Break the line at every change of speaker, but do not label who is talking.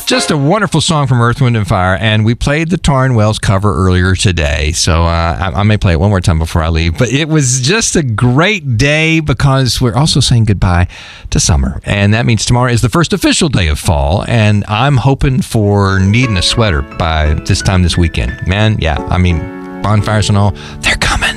Just a wonderful song from Earth, Wind & Fire, and we played the Tarn Wells cover earlier today, so I may play it one more time before I leave. But it was just a great day because we're also saying goodbye to summer, and that means tomorrow is the first official day of fall, and I'm hoping for needing a sweater by this time this weekend. Man, yeah, I mean, bonfires and all, they're coming.